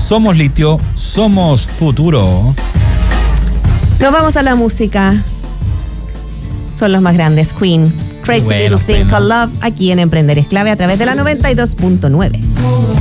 somos litio, somos futuro. Nos vamos a la música. Son los más grandes, Queen. Crazy Little Thing Called Love, aquí en Emprender es Clave a través de la 92.9.